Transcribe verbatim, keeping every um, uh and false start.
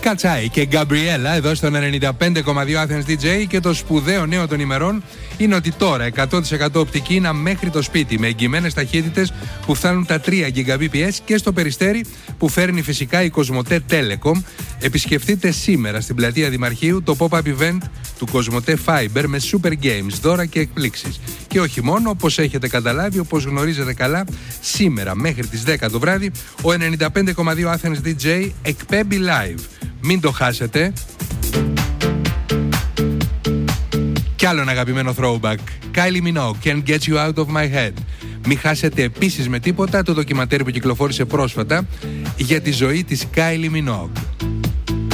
Κατσάι και Γκαμπριέλα εδώ στον ενενήντα πέντε κόμμα δύο Athens ντι τζέι. Και το σπουδαίο νέο των ημερών είναι ότι τώρα εκατό τοις εκατό οπτική είναι μέχρι το σπίτι με εγγυημένες ταχύτητες που φτάνουν τα τρία Gbps και στο Περιστέρι που φέρνει φυσικά η Κοσμοτέ Telecom. Επισκεφτείτε σήμερα στην πλατεία Δημαρχείου το pop-up event του Κοσμοτέ Fiber με super games, δώρα και εκπλήξεις. Και όχι μόνο, όπως έχετε καταλάβει, όπως γνωρίζετε καλά, σήμερα μέχρι τις δέκα το βράδυ ο ενενήντα πέντε κόμμα δύο Athens ντι τζέι εκπέμπει live. Μην το χάσετε. Κι άλλο ένα αγαπημένο throwback. Kylie Minogue, Can't Get You Out of My Head. Μην χάσετε επίσης με τίποτα το ντοκιμαντέρ που κυκλοφόρησε πρόσφατα για τη ζωή της Kylie Minogue.